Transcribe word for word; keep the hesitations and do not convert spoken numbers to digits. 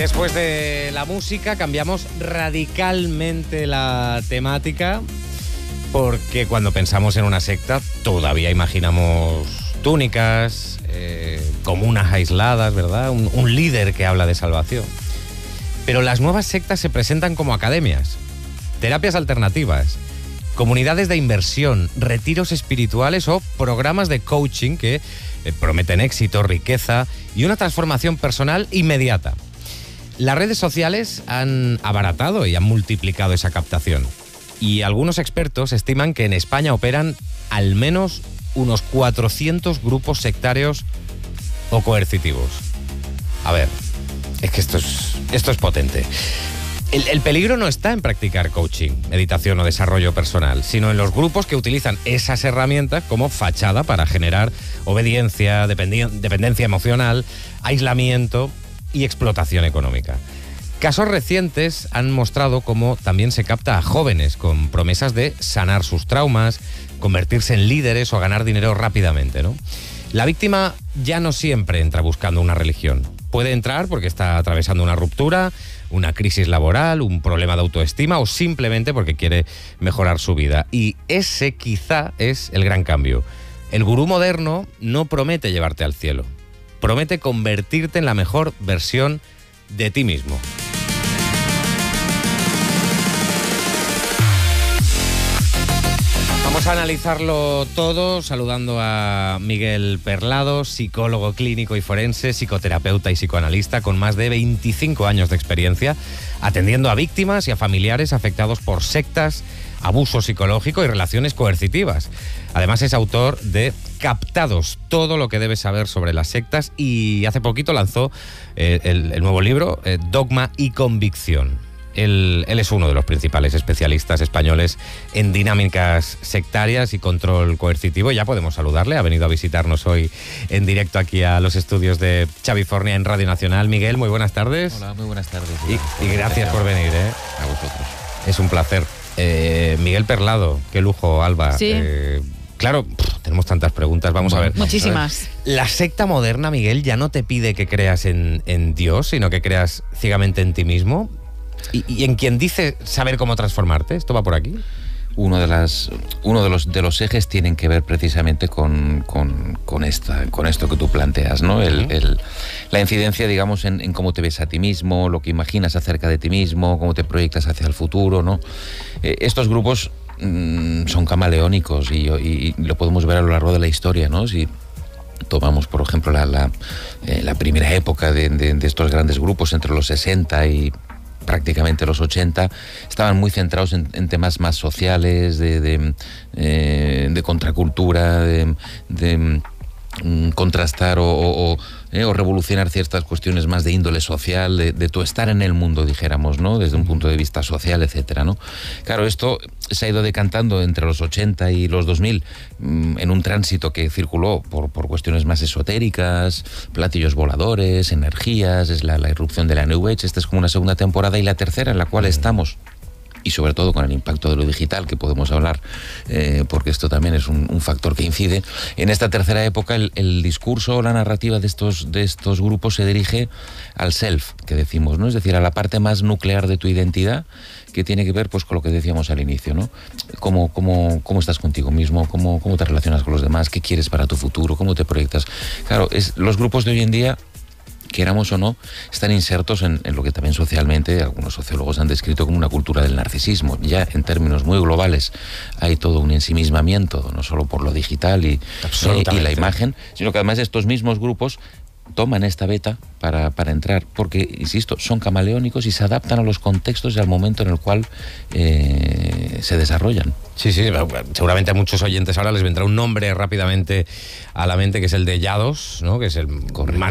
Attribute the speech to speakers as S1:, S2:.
S1: después de la música cambiamos radicalmente la temática, porque cuando pensamos en una secta todavía imaginamos túnicas, eh, comunas aisladas, ¿verdad? Un, un líder que habla de salvación. Pero las nuevas sectas se presentan como academias, terapias alternativas, comunidades de inversión, retiros espirituales o programas de coaching que eh, prometen éxito, riqueza y una transformación personal inmediata. Las redes sociales han abaratado y han multiplicado esa captación. Y algunos expertos estiman que en España operan al menos unos cuatrocientos grupos sectarios o coercitivos. A ver, es que esto es, esto es potente. El, el peligro no está en practicar coaching, meditación o desarrollo personal, sino en los grupos que utilizan esas herramientas como fachada para generar obediencia, dependi- dependencia emocional, aislamiento y explotación económica. Casos recientes han mostrado cómo también se capta a jóvenes con promesas de sanar sus traumas, convertirse en líderes o ganar dinero rápidamente, ¿no? La víctima ya no siempre entra buscando una religión. Puede entrar porque está atravesando una ruptura, una crisis laboral, un problema de autoestima o simplemente porque quiere mejorar su vida. Y ese quizá es el gran cambio. El gurú moderno no promete llevarte al cielo. Promete convertirte en la mejor versión de ti mismo. Vamos a analizarlo todo saludando a Miguel Perlado, psicólogo clínico y forense, psicoterapeuta y psicoanalista con más de veinticinco años de experiencia, atendiendo a víctimas y a familiares afectados por sectas, abuso psicológico y relaciones coercitivas. Además es autor de Captados, todo lo que debes saber sobre las sectas, y hace poquito lanzó eh, el, el nuevo libro, eh, Dogma y Convicción. Él, él es uno de los principales especialistas españoles en dinámicas sectarias y control coercitivo. Ya podemos saludarle, ha venido a visitarnos hoy en directo aquí a los estudios de Xavifornia en Radio Nacional. Miguel, muy buenas tardes.
S2: Hola, muy buenas tardes.
S1: Y, y gracias por venir, ¿eh?
S2: A vosotros.
S1: Es un placer. Eh, Miguel Perlado, qué lujo, Alba.
S3: Sí.
S1: Eh, claro, pff, tenemos tantas preguntas, vamos
S2: Bueno,
S1: a ver.
S3: Muchísimas.
S1: La secta moderna, Miguel, ya no te pide que creas en, en Dios, sino que creas ciegamente en ti mismo. Y, y en quien dice saber cómo transformarte. ¿Esto va por aquí?
S2: Uno de las uno de los de los ejes tienen que ver precisamente con, con, con esta con esto que tú planteas, ¿no? El, el, la incidencia, digamos, en, en cómo te ves a ti mismo, lo que imaginas acerca de ti mismo, cómo te proyectas hacia el futuro, ¿no? Eh, estos grupos mmm, son camaleónicos y, y, y lo podemos ver a lo largo de la historia, ¿no? Si tomamos, por ejemplo, la, la, eh, la primera época de, de, de estos grandes grupos entre los sesenta y prácticamente los ochenta, estaban muy centrados en, en temas más sociales, de, de, eh, de contracultura, de, de um, contrastar o, o, eh, o revolucionar ciertas cuestiones más de índole social, de, de tu estar en el mundo, dijéramos, ¿no? Desde un punto de vista social, etcétera, ¿no? Claro, esto se ha ido decantando entre los ochenta y los dos mil mmm, en un tránsito que circuló por, por cuestiones más esotéricas, platillos voladores, energías, es la, la irrupción de la New Age. Esta es como una segunda temporada, y la tercera en la cual estamos, y sobre todo con el impacto de lo digital, que podemos hablar, eh, porque esto también es un, un factor que incide. En esta tercera época el, el discurso o la narrativa de estos, de estos grupos se dirige al self, que decimos, ¿no? Es decir, a la parte más nuclear de tu identidad, que tiene que ver, pues, con lo que decíamos al inicio, ¿no? Cómo, cómo, cómo estás contigo mismo, cómo, cómo te relacionas con los demás, qué quieres para tu futuro, cómo te proyectas. Claro, es, los grupos de hoy en día, queramos o no, están insertos en, en lo que también socialmente algunos sociólogos han descrito como una cultura del narcisismo. Ya en términos muy globales hay todo un ensimismamiento, no solo por lo digital y, eh, y la imagen, sino que además estos mismos grupos toman esta beta para, para entrar, porque, insisto, son camaleónicos y se adaptan a los contextos y al momento en el cual eh, se desarrollan.
S1: Sí, sí, seguramente a muchos oyentes ahora les vendrá un nombre rápidamente a la mente, que es el de Yados, ¿no? Que es el más